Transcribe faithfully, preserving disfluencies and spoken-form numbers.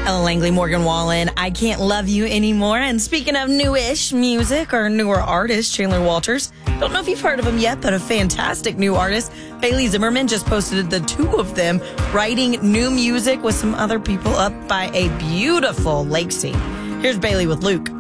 Ella Langley, Morgan Wallen, I Can't Love You Anymore. And speaking of newish music or newer artists, Chandler Walters. Don't know if you've heard of him yet, but a fantastic new artist. Bailey Zimmerman just posted the two of them writing new music with some other people up by a beautiful lake scene. Here's Bailey with Luke.